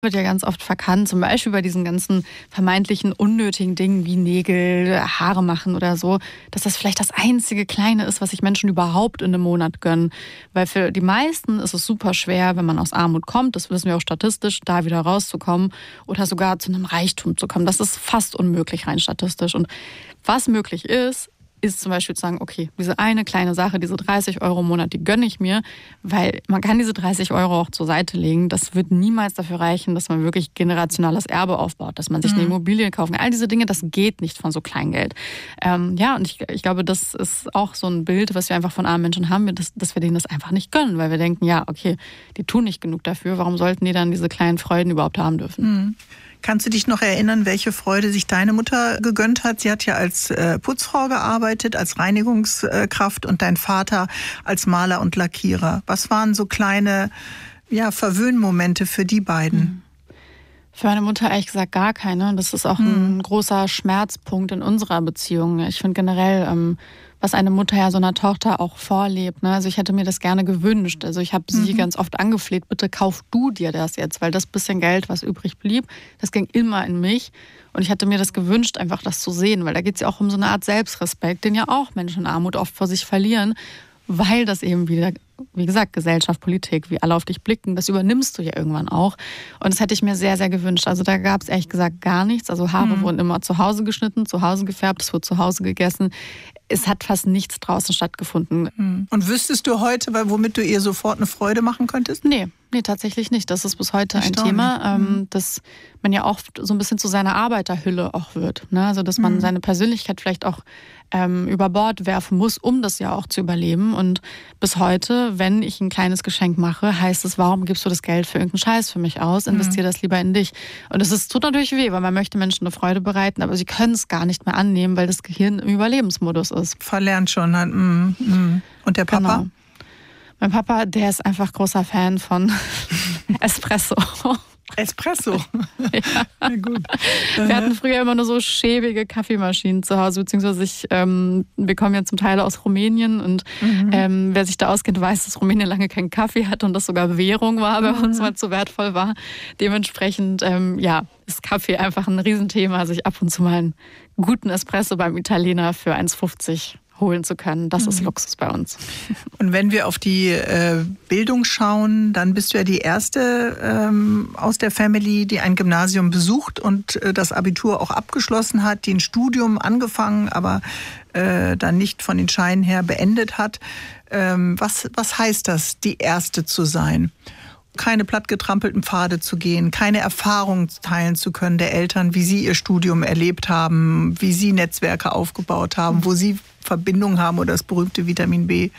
Wird ja ganz oft verkannt, zum Beispiel bei diesen ganzen vermeintlichen unnötigen Dingen wie Nägel, Haare machen oder so, dass das vielleicht das einzige Kleine ist, was sich Menschen überhaupt in einem Monat gönnen. Weil für die meisten ist es super schwer, wenn man aus Armut kommt, das wissen wir auch statistisch, da wieder rauszukommen oder sogar zu einem Reichtum zu kommen. Das ist fast unmöglich rein statistisch. Und was möglich ist zum Beispiel zu sagen, okay, diese eine kleine Sache, diese 30 Euro im Monat, die gönne ich mir, weil man kann diese 30 Euro auch zur Seite legen. Das wird niemals dafür reichen, dass man wirklich generationales Erbe aufbaut, dass man sich eine Immobilie kaufen kann. All diese Dinge, das geht nicht von so Kleingeld. Und ich glaube, das ist auch so ein Bild, was wir einfach von armen Menschen haben, dass wir denen das einfach nicht gönnen, weil wir denken, ja, okay, die tun nicht genug dafür, warum sollten die dann diese kleinen Freuden überhaupt haben dürfen? Kannst du dich noch erinnern, welche Freude sich deine Mutter gegönnt hat? Sie hat ja als Putzfrau gearbeitet, als Reinigungskraft und dein Vater als Maler und Lackierer. Was waren so kleine Verwöhnmomente für die beiden? Für meine Mutter ehrlich gesagt gar keine. Das ist auch ein großer Schmerzpunkt in unserer Beziehung. Ich finde generell, was eine Mutter ja so einer Tochter auch vorlebt. Ne? Also ich hätte mir das gerne gewünscht. Also ich habe sie ganz oft angefleht, bitte kauf du dir das jetzt, weil das bisschen Geld, was übrig blieb, das ging immer in mich. Und ich hätte mir das gewünscht, einfach das zu sehen, weil da geht es ja auch um so eine Art Selbstrespekt, den ja auch Menschen in Armut oft vor sich verlieren, weil das eben wieder, wie gesagt, Gesellschaft, Politik, wie alle auf dich blicken, das übernimmst du ja irgendwann auch. Und das hätte ich mir sehr, sehr gewünscht. Also da gab es ehrlich gesagt gar nichts. Also Haare wurden immer zu Hause geschnitten, zu Hause gefärbt, es wurde zu Hause gegessen. Es hat fast nichts draußen stattgefunden. Und wüsstest du heute, womit du ihr sofort eine Freude machen könntest? Nee, tatsächlich nicht. Das ist bis heute ein Thema, dass man ja oft so ein bisschen zu seiner Arbeiterhülle auch wird. Ne? Also dass man seine Persönlichkeit vielleicht auch über Bord werfen muss, um das ja auch zu überleben. Und bis heute, wenn ich ein kleines Geschenk mache, heißt es, warum gibst du das Geld für irgendeinen Scheiß für mich aus? Investier das lieber in dich. Und es tut natürlich weh, weil man möchte Menschen eine Freude bereiten, aber sie können es gar nicht mehr annehmen, weil das Gehirn im Überlebensmodus ist. Verlernt schon. Und der Papa? Genau. Mein Papa, der ist einfach großer Fan von Espresso. Espresso? Ja. Ja, gut. Wir hatten früher immer nur so schäbige Kaffeemaschinen zu Hause, beziehungsweise wir kommen ja zum Teil aus Rumänien und wer sich da auskennt, weiß, dass Rumänien lange keinen Kaffee hatte und das sogar Währung war, bei uns mal zu wertvoll war. Dementsprechend, ist Kaffee einfach ein Riesenthema, sich ab und zu mal einen guten Espresso beim Italiener für 1,50 holen zu können. Das ist Luxus bei uns. Und wenn wir auf die Bildung schauen, dann bist du ja die erste aus der Family, die ein Gymnasium besucht und das Abitur auch abgeschlossen hat, die ein Studium angefangen, aber dann nicht von den Scheinen her beendet hat. Was heißt das, die Erste zu sein? Keine plattgetrampelten Pfade zu gehen, keine Erfahrungen teilen zu können der Eltern, wie sie ihr Studium erlebt haben, wie sie Netzwerke aufgebaut haben, wo sie Verbindungen haben oder das berühmte Vitamin B.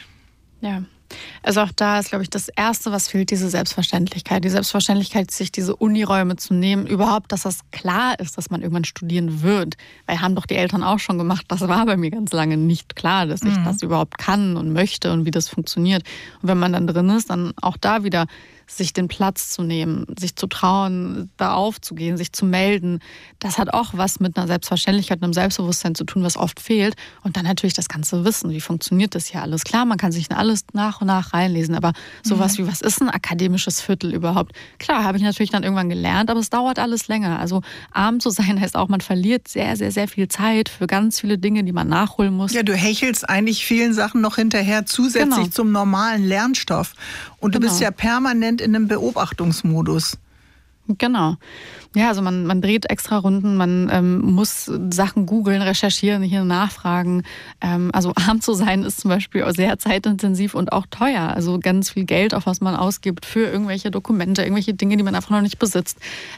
Ja, also auch da ist, glaube ich, das Erste, was fehlt, diese Selbstverständlichkeit. Die Selbstverständlichkeit, sich diese Uniräume zu nehmen, überhaupt, dass das klar ist, dass man irgendwann studieren wird. Weil haben doch die Eltern auch schon gemacht. Das war bei mir ganz lange nicht klar, dass ich das überhaupt kann und möchte und wie das funktioniert. Und wenn man dann drin ist, dann auch da wieder sich den Platz zu nehmen, sich zu trauen, da aufzugehen, sich zu melden. Das hat auch was mit einer Selbstverständlichkeit und einem Selbstbewusstsein zu tun, was oft fehlt. Und dann natürlich das ganze Wissen. Wie funktioniert das hier alles? Klar, man kann sich in alles nach und nach reinlesen, aber sowas wie, was ist ein akademisches Viertel überhaupt? Klar, habe ich natürlich dann irgendwann gelernt, aber es dauert alles länger. Also arm zu sein heißt auch, man verliert sehr, sehr, sehr viel Zeit für ganz viele Dinge, die man nachholen muss. Ja, du hechelst eigentlich vielen Sachen noch hinterher zusätzlich zum normalen Lernstoff. Und du bist ja permanent in einem Beobachtungsmodus. Genau. Ja, also man dreht extra Runden, man muss Sachen googeln, recherchieren, hier nachfragen. Also arm zu sein ist zum Beispiel auch sehr zeitintensiv und auch teuer. Also ganz viel Geld, auf was man ausgibt für irgendwelche Dokumente, irgendwelche Dinge, die man einfach noch nicht besitzt.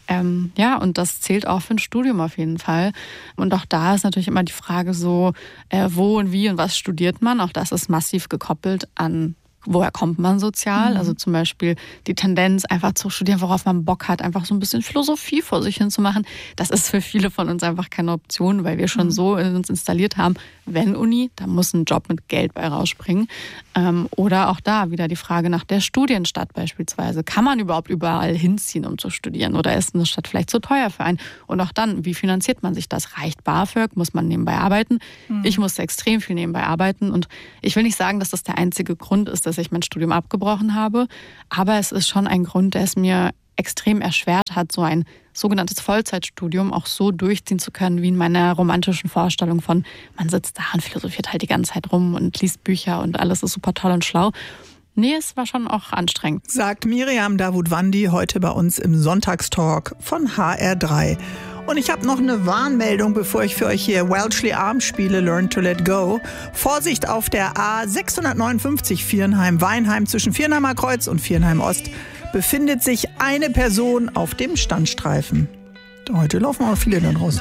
Und das zählt auch für ein Studium auf jeden Fall. Und auch da ist natürlich immer die Frage so, wo und wie und was studiert man. Auch das ist massiv gekoppelt an woher kommt man sozial? Also zum Beispiel die Tendenz, einfach zu studieren, worauf man Bock hat, einfach so ein bisschen Philosophie vor sich hin zu machen. Das ist für viele von uns einfach keine Option, weil wir schon so in uns installiert haben, wenn Uni, da muss ein Job mit Geld bei rausspringen. Oder auch da wieder die Frage nach der Studienstadt beispielsweise. Kann man überhaupt überall hinziehen, um zu studieren? Oder ist eine Stadt vielleicht zu teuer für einen? Und auch dann, wie finanziert man sich das? Reicht BAföG? Muss man nebenbei arbeiten? Ich musste extrem viel nebenbei arbeiten. Und ich will nicht sagen, dass das der einzige Grund ist, dass ich mein Studium abgebrochen habe. Aber es ist schon ein Grund, der es mir extrem erschwert hat, so ein sogenanntes Vollzeitstudium auch so durchziehen zu können, wie in meiner romantischen Vorstellung von, man sitzt da und philosophiert halt die ganze Zeit rum und liest Bücher und alles ist super toll und schlau. Nee, es war schon auch anstrengend. Sagt Miriam Davutwandi heute bei uns im Sonntagstalk von HR3. Und ich habe noch eine Warnmeldung, bevor ich für euch hier Wellesley Arms spiele, Learn to Let Go. Vorsicht auf der A659 Viernheim-Weinheim zwischen Viernheimer Kreuz und Viernheim Ost befindet sich eine Person auf dem Standstreifen. Heute laufen auch viele da draußen.